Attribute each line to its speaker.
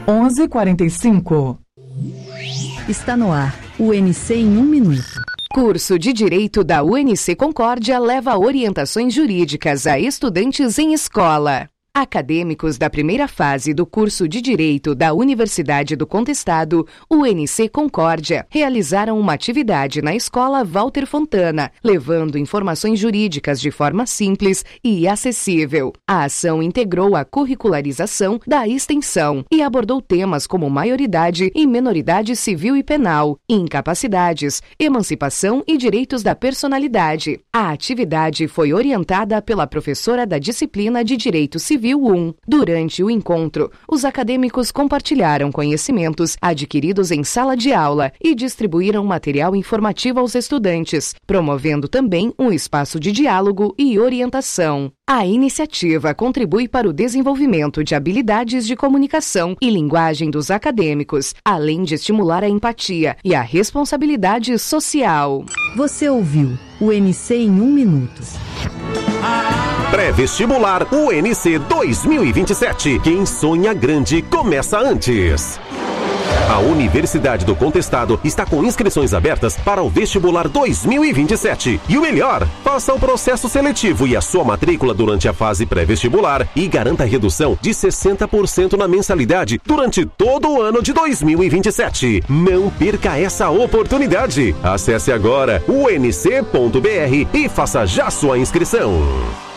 Speaker 1: 11h45.
Speaker 2: Está no ar, o UNC em 1 minuto.
Speaker 3: Curso de Direito da UNC Concórdia leva orientações jurídicas a estudantes em escola. Acadêmicos da primeira fase do curso de Direito da Universidade do Contestado, UNC Concórdia, realizaram uma atividade na Escola Walter Fontana, levando informações jurídicas de forma simples e acessível. A ação integrou a curricularização da extensão e abordou temas como maioridade e menoridade civil e penal, incapacidades, emancipação e direitos da personalidade. A atividade foi orientada pela professora da disciplina de Direito Civil 1. Durante o encontro, os acadêmicos compartilharam conhecimentos adquiridos em sala de aula e distribuíram material informativo aos estudantes, promovendo também um espaço de diálogo e orientação. A iniciativa contribui para o desenvolvimento de habilidades de comunicação e linguagem dos acadêmicos, além de estimular a empatia e a responsabilidade social.
Speaker 2: Você ouviu o UNC em 1 minuto.
Speaker 4: Pré-vestibular UNC 2027. Quem sonha grande começa antes. A Universidade do Contestado está com inscrições abertas para o vestibular 2027. E o melhor, faça o processo seletivo e a sua matrícula durante a fase pré-vestibular e garanta redução de 60% na mensalidade durante todo o ano de 2027. Não perca essa oportunidade. Acesse agora unc.br e faça já sua inscrição.